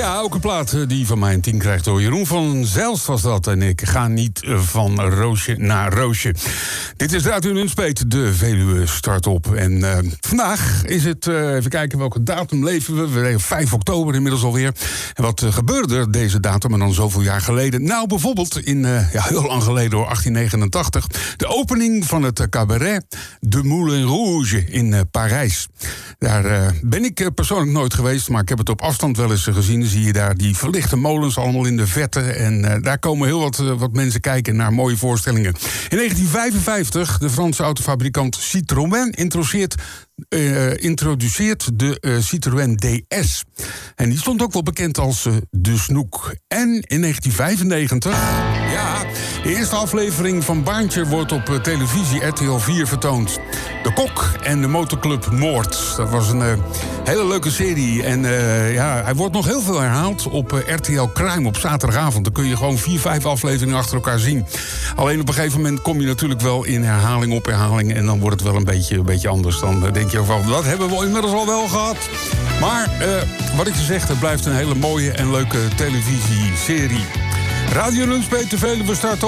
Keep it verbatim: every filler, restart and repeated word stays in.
Ja, ook een plaat die van mij een tien krijgt door Jeroen van Zijlst was dat. En ik ga niet van roosje naar roosje. Dit is Radio Nunspeet, de Veluwe Start-up. En uh, vandaag is het, uh, even kijken welke datum leven we. We leven vijf oktober inmiddels alweer. En wat uh, gebeurde er deze datum en dan zoveel jaar geleden? Nou, bijvoorbeeld in, uh, ja, heel lang geleden hoor, achttien negenentachtig... de opening van het cabaret De Moulin Rouge in uh, Parijs. Daar uh, ben ik uh, persoonlijk nooit geweest, maar ik heb het op afstand wel eens uh, gezien. Dan zie je daar die verlichte molens allemaal in de verte. En uh, daar komen heel wat, uh, wat mensen kijken naar mooie voorstellingen. In negentien vijfenvijftig, de Franse autofabrikant Citroën introduceert, uh, introduceert de uh, Citroën D S. En die stond ook wel bekend als uh, de Snoek. En in negentien vijfennegentig, ja, de eerste aflevering van Baantje wordt op uh, televisie R T L vier vertoond. De Kok en de Motorclub Noord. Dat was een uh, hele leuke serie. En uh, ja, hij wordt nog heel veel herhaald op uh, R T L Crime op zaterdagavond. Dan kun je gewoon vier, vijf afleveringen achter elkaar zien. Alleen op een gegeven moment kom je natuurlijk wel in herhaling op herhaling. En dan wordt het wel een beetje, een beetje anders. Dan uh, denk je van, dat hebben we inmiddels al wel gehad. Maar uh, wat ik je zeg, het blijft een hele mooie en leuke televisieserie. Radio Nunspeet, de Veluwe Start-up.